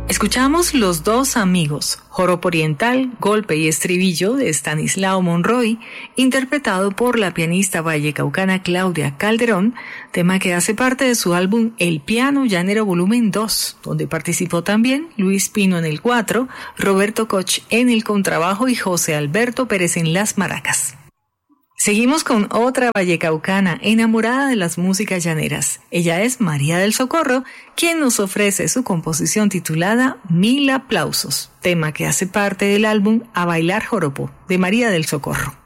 Escuchamos Los Dos Amigos, joropo oriental, golpe y estribillo de Estanislao Monroy, interpretado por la pianista vallecaucana Claudia Calderón, tema que hace parte de su álbum El Piano Llanero Volumen 2, donde participó también Luis Pino en el 4, Roberto Koch en el contrabajo y José Alberto Pérez en las maracas. Seguimos con otra vallecaucana enamorada de las músicas llaneras. Ella es María del Socorro, quien nos ofrece su composición titulada Mil Aplausos, tema que hace parte del álbum A Bailar Joropo, de María del Socorro.